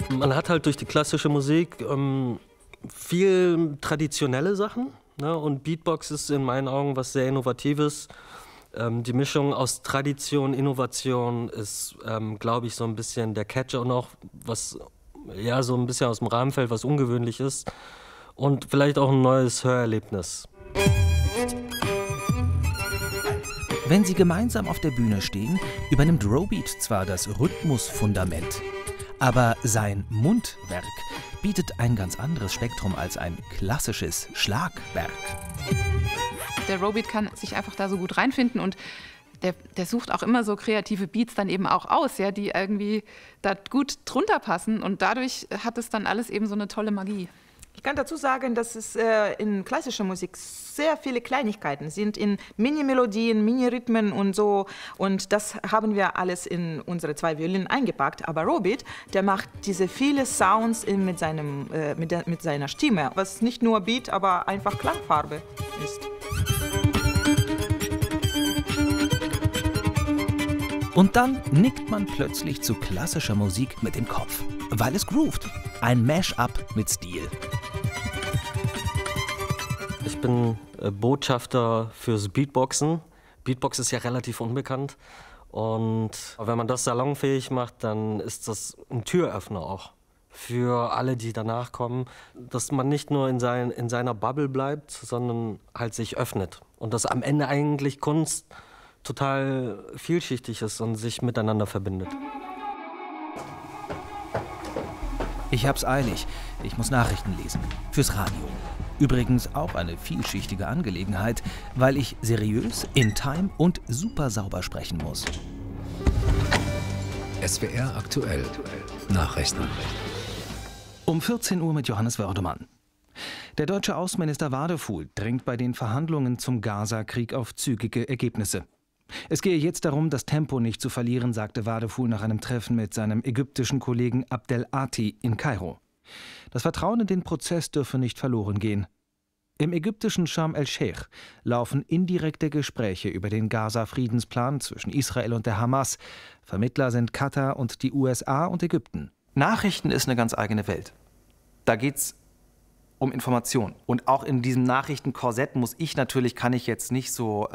Man hat halt durch die klassische Musik viel traditionelle Sachen, ne? Und Beatbox ist in meinen Augen was sehr Innovatives. Die Mischung aus Tradition, Innovation ist, glaube ich, so ein bisschen der Catcher und auch was, ja, so ein bisschen aus dem Rahmen fällt, was ungewöhnlich ist. Und vielleicht auch ein neues Hörerlebnis. Wenn sie gemeinsam auf der Bühne stehen, übernimmt Robeat zwar das Rhythmusfundament, aber sein Mundwerk bietet ein ganz anderes Spektrum als ein klassisches Schlagwerk. Der Robeat kann sich einfach da so gut reinfinden und der sucht auch immer so kreative Beats dann eben auch aus, ja, die irgendwie da gut drunter passen und dadurch hat es dann alles eben so eine tolle Magie. Ich kann dazu sagen, dass es in klassischer Musik sehr viele Kleinigkeiten sind, in Mini-Melodien, Mini-Rhythmen und so. Und das haben wir alles in unsere 2 Violinen eingepackt. Aber Robeat, der macht diese viele Sounds mit seiner Stimme, was nicht nur Beat, aber einfach Klangfarbe ist. Und dann nickt man plötzlich zu klassischer Musik mit dem Kopf, weil es groovt. Ein Mash-up mit Stil. Ich bin Botschafter fürs Beatboxen. Beatbox ist ja relativ unbekannt. Und wenn man das salonfähig macht, dann ist das ein Türöffner auch für alle, die danach kommen. Dass man nicht nur in seiner Bubble bleibt, sondern halt sich öffnet. Und dass am Ende eigentlich Kunst total vielschichtig ist und sich miteinander verbindet. Ich hab's eilig. Ich muss Nachrichten lesen. Fürs Radio. Übrigens auch eine vielschichtige Angelegenheit, weil ich seriös, in Time und super sauber sprechen muss. SWR aktuell. Nachrichten. Um 14 Uhr mit Johannes Wördemann. Der deutsche Außenminister Wadefuhl drängt bei den Verhandlungen zum Gaza-Krieg auf zügige Ergebnisse. Es gehe jetzt darum, das Tempo nicht zu verlieren, sagte Wadefuhl nach einem Treffen mit seinem ägyptischen Kollegen Abdel Ati in Kairo. Das Vertrauen in den Prozess dürfe nicht verloren gehen. Im ägyptischen Sharm el-Sheikh laufen indirekte Gespräche über den Gaza-Friedensplan zwischen Israel und der Hamas. Vermittler sind Katar und die USA und Ägypten. Nachrichten ist eine ganz eigene Welt. Da geht's um Information. Und auch in diesem Nachrichtenkorsett kann ich jetzt nicht so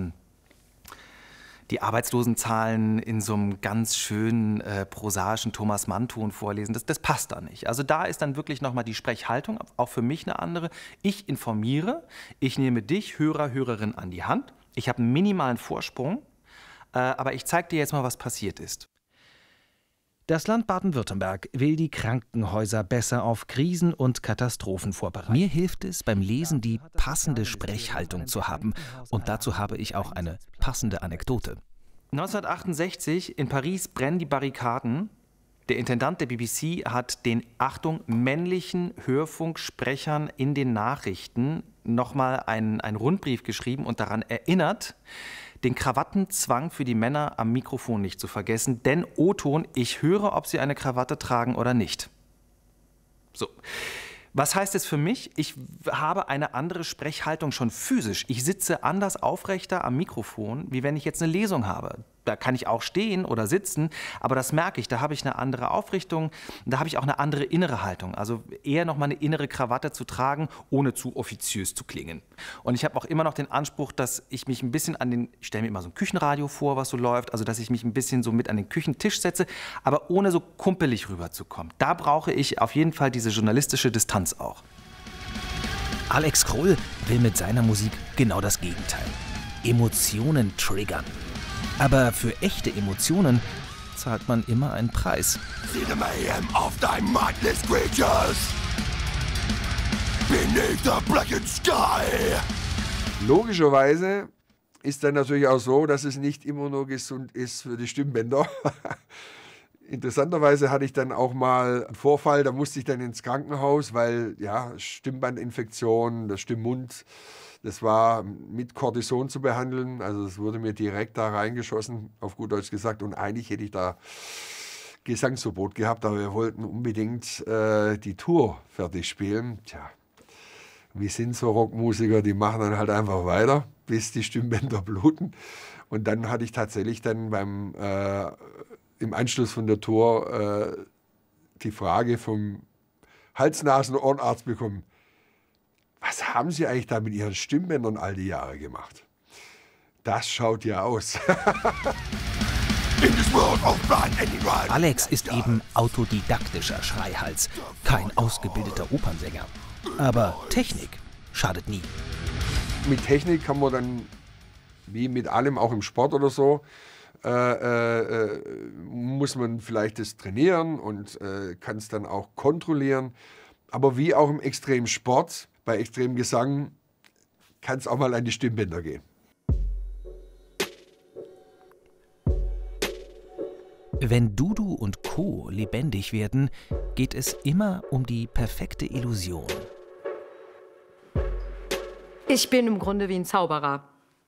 die Arbeitslosenzahlen in so einem ganz schönen prosaischen Thomas-Mann-Ton vorlesen. Das passt da nicht. Also da ist dann wirklich nochmal die Sprechhaltung, auch für mich eine andere. Ich informiere, ich nehme dich, Hörer, Hörerin, an die Hand. Ich habe einen minimalen Vorsprung, aber ich zeige dir jetzt mal, was passiert ist. Das Land Baden-Württemberg will die Krankenhäuser besser auf Krisen und Katastrophen vorbereiten. Mir hilft es beim Lesen, die passende Sprechhaltung zu haben. Und dazu habe ich auch eine passende Anekdote. 1968 in Paris brennen die Barrikaden. Der Intendant der BBC hat den, Achtung, männlichen Hörfunksprechern in den Nachrichten nochmal einen Rundbrief geschrieben und daran erinnert, den Krawattenzwang für die Männer am Mikrofon nicht zu vergessen, denn O-Ton, ich höre, ob sie eine Krawatte tragen oder nicht. So. Was heißt es für mich? Ich habe eine andere Sprechhaltung schon physisch. Ich sitze anders aufrechter am Mikrofon, wie wenn ich jetzt eine Lesung habe. Da kann ich auch stehen oder sitzen, aber das merke ich. Da habe ich eine andere Aufrichtung, da habe ich auch eine andere innere Haltung. Also eher noch mal eine innere Krawatte zu tragen, ohne zu offiziös zu klingen. Und ich habe auch immer noch den Anspruch, dass ich mich ein bisschen ich stelle mir immer so ein Küchenradio vor, was so läuft, also dass ich mich ein bisschen so mit an den Küchentisch setze, aber ohne so kumpelig rüberzukommen. Da brauche ich auf jeden Fall diese journalistische Distanz auch. Alex Krull will mit seiner Musik genau das Gegenteil. Emotionen triggern. Aber für echte Emotionen zahlt man immer einen Preis. See the mayhem of thy mindless creatures beneath the blackened sky. Logischerweise ist dann natürlich auch so, dass es nicht immer nur gesund ist für die Stimmbänder. Interessanterweise hatte ich dann auch mal einen Vorfall, da musste ich dann ins Krankenhaus, weil ja, Stimmbandinfektion, der Stimmmund, das war mit Cortison zu behandeln. Also es wurde mir direkt da reingeschossen, auf gut Deutsch gesagt. Und eigentlich hätte ich da Gesangsverbot gehabt, aber wir wollten unbedingt die Tour fertig spielen. Tja, wir sind so Rockmusiker, die machen dann halt einfach weiter, bis die Stimmbänder bluten. Und dann hatte ich tatsächlich dann im Anschluss von der Tour die Frage vom Hals-Nasen-Ohrenarzt bekommen, was haben Sie eigentlich da mit Ihren Stimmbändern all die Jahre gemacht? Das schaut ja aus. Alex ist eben autodidaktischer Schreihals, kein ausgebildeter Opernsänger. Aber Technik schadet nie. Mit Technik kann man dann, wie mit allem, auch im Sport oder so, muss man vielleicht das trainieren und kann es dann auch kontrollieren. Aber wie auch im Extremsport, bei Extremgesang, kann es auch mal an die Stimmbänder gehen. Wenn Dudu und Co. lebendig werden, geht es immer um die perfekte Illusion. Ich bin im Grunde wie ein Zauberer.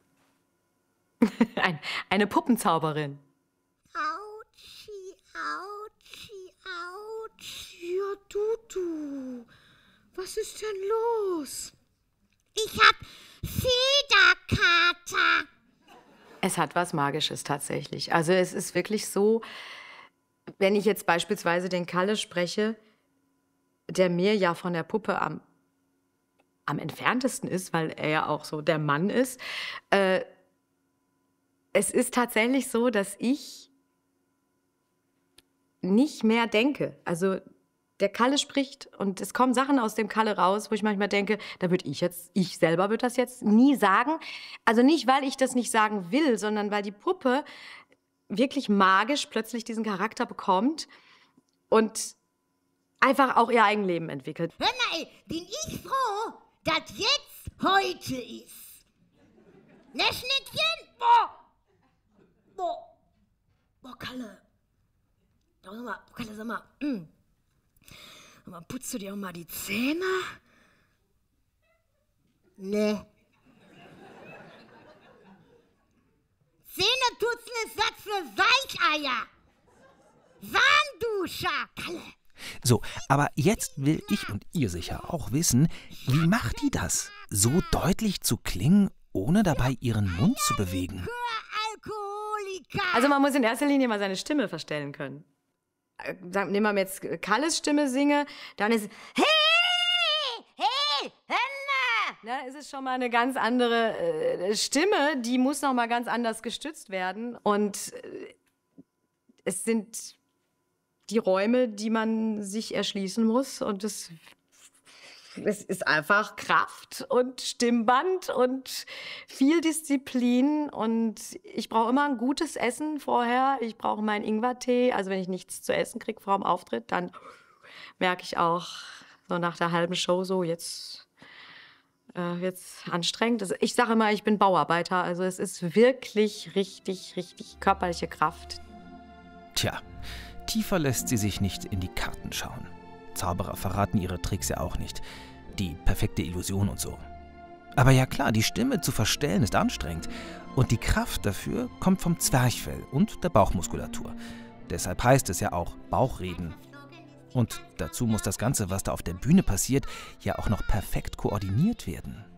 Eine Puppenzauberin. Autschi, Autschi, Autschi. Ja, Dudu, was ist denn los? Ich hab Federkater. Es hat was Magisches tatsächlich. Also es ist wirklich so, wenn ich jetzt beispielsweise den Kalle spreche, der mir ja von der Puppe am entferntesten ist, weil er ja auch so der Mann ist. Es ist tatsächlich so, dass ich nicht mehr denke. Also der Kalle spricht und es kommen Sachen aus dem Kalle raus, wo ich manchmal denke, da würde ich selber würde das jetzt nie sagen. Also nicht, weil ich das nicht sagen will, sondern weil die Puppe wirklich magisch plötzlich diesen Charakter bekommt und einfach auch ihr Eigenleben entwickelt. Hör mal, ey, bin ich froh, dass jetzt heute ist. Ne, Schnittchen? Boah, Kalle. Kalle, sag mal, putzt du dir auch mal die Zähne? Ne. Zähneputzen ist was für Weicheier. Warnduscher, Kalle. So, aber jetzt will ich und ihr sicher auch wissen, wie macht die das, so deutlich zu klingen, ohne dabei ihren Mund zu bewegen? Also man muss in erster Linie mal seine Stimme verstellen können. Nehmen wir jetzt Kalles Stimme singe, dann ist hey, da ist es schon mal eine ganz andere Stimme, die muss noch mal ganz anders gestützt werden. Und es sind die Räume, die man sich erschließen muss. Und es ist einfach Kraft und Stimmband und viel Disziplin. Und ich brauche immer ein gutes Essen vorher. Ich brauche meinen Ingwertee. Also wenn ich nichts zu essen kriege vor dem Auftritt, dann merke ich auch so nach der halben Show so, jetzt wird's anstrengend. Also ich sage immer, ich bin Bauarbeiter. Also es ist wirklich richtig körperliche Kraft. Tja, tiefer lässt sie sich nicht in die Karten schauen. Zauberer verraten ihre Tricks ja auch nicht. Die perfekte Illusion und so. Aber ja klar, die Stimme zu verstellen ist anstrengend. Und die Kraft dafür kommt vom Zwerchfell und der Bauchmuskulatur. Deshalb heißt es ja auch Bauchreden. Und dazu muss das Ganze, was da auf der Bühne passiert, ja auch noch perfekt koordiniert werden.